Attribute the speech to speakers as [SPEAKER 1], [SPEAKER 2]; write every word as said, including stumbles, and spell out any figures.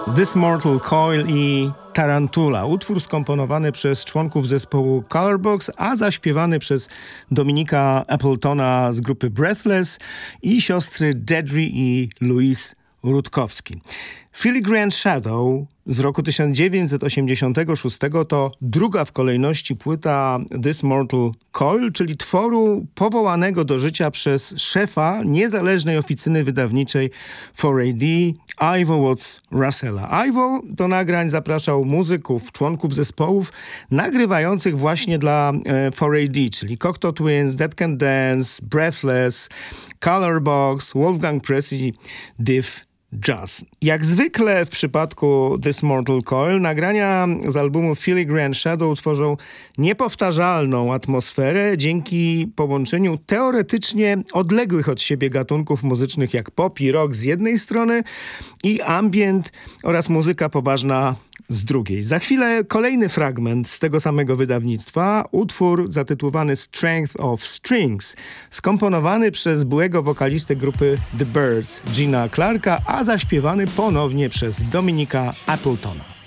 [SPEAKER 1] This Mortal Coil i Tarantula. Utwór skomponowany przez członków zespołu Colorbox, a zaśpiewany przez Dominika Appletona z grupy Breathless i siostry Deidre i Louise Rutkowski. Filigrane Shadow z roku tysiąc dziewięćset osiemdziesiątego szóstego to druga w kolejności płyta This Mortal Coil, czyli tworu powołanego do życia przez szefa niezależnej oficyny wydawniczej cztery A D, Ivo Watts Russella. Ivo do nagrań zapraszał muzyków, członków zespołów nagrywających właśnie dla e, cztery A D, czyli Cocteau Twins, Dead Can Dance, Breathless, Colorbox, Wolfgang Press i Div Jazz. Jak zwykle w przypadku This Mortal Coil nagrania z albumu Filigrane Shadow tworzą niepowtarzalną atmosferę dzięki połączeniu teoretycznie odległych od siebie gatunków muzycznych jak pop i rock z jednej strony i ambient oraz muzyka poważna z drugiej. Za chwilę kolejny fragment z tego samego wydawnictwa, utwór zatytułowany Strength of Strings, skomponowany przez byłego wokalistę grupy The Byrds, Gina Clarka, a zaśpiewany ponownie przez Dominika Appletona.